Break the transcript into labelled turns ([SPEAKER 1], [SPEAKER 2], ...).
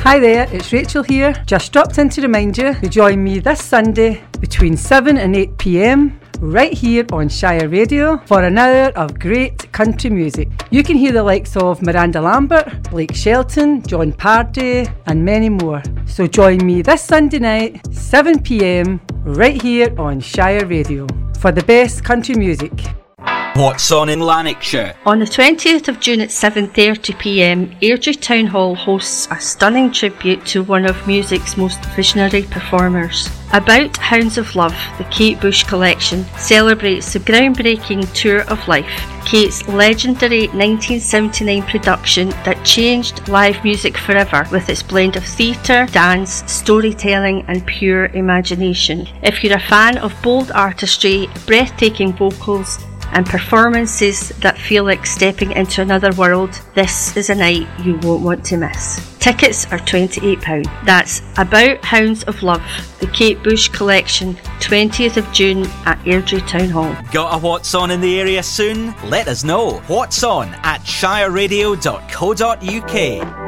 [SPEAKER 1] Hi there, it's Rachel here. Just dropped in to remind you to join me this Sunday between 7 and 8 p.m. right here on Shire Radio for an hour of great country music. You can hear the likes of Miranda Lambert, Blake Shelton, John Pardee and many more. So join me this Sunday night, 7 p.m. right here on Shire Radio for the best country music.
[SPEAKER 2] What's on in Lanarkshire?
[SPEAKER 3] On the 20th of June at 7:30 p.m, Airdrie Town Hall hosts a stunning tribute to one of music's most visionary performers. About Hounds of Love, the Kate Bush collection celebrates the groundbreaking Tour of Life, Kate's legendary 1979 production that changed live music forever with its blend of theatre, dance, storytelling and pure imagination. If you're a fan of bold artistry, breathtaking vocals and performances that feel like stepping into another world, this is a night you won't want to miss. Tickets are £28. That's About Hounds of Love, the Kate Bush collection, 20th of June at Airdrie Town Hall.
[SPEAKER 2] Got a What's On in the area soon? Let us know. What's On at shireradio.co.uk.